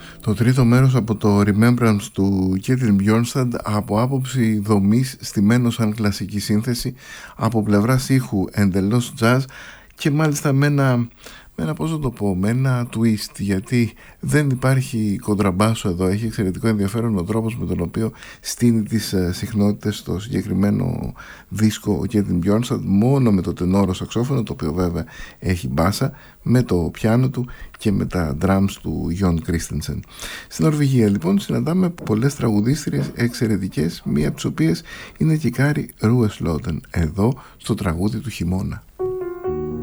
Το τρίτο μέρος από το Remembrance του Kjetil Bjornstad, από άποψη δομής στημένο σαν κλασική σύνθεση, από πλευράς ήχου εντελώς jazz και μάλιστα με ένα twist, γιατί δεν υπάρχει κοντραμπάσο εδώ. Έχει εξαιρετικό ενδιαφέρον ο τρόπος με τον οποίο στείνει τις συχνότητες στο συγκεκριμένο δίσκο ο Kjetil Bjornstad, μόνο με το τενόρο σαξόφωνο, το οποίο βέβαια έχει μπάσα, με το πιάνο του και με τα drums του Jon Christensen. Στην Νορβηγία λοιπόν συναντάμε πολλές τραγουδίστριες εξαιρετικές, μία από τις οποίες είναι και η Kari Rueslåten, εδώ στο τραγούδι του χειμώνα.